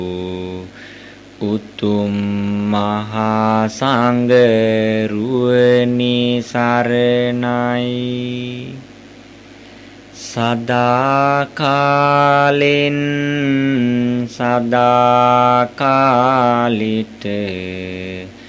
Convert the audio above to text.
උතුම් මහා සංඝ රුවනි සරණයි සදා කාලෙන් සදා කාලිට